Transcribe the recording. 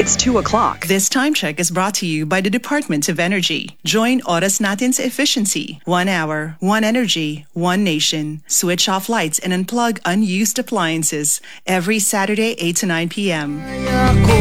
It's 2 o'clock. This time check is brought to you by the Department of Energy. Join Oras Natin's efficiency. 1 hour, 1 energy, 1 nation. Switch off lights and unplug unused appliances every Saturday 8 to 9 p.m.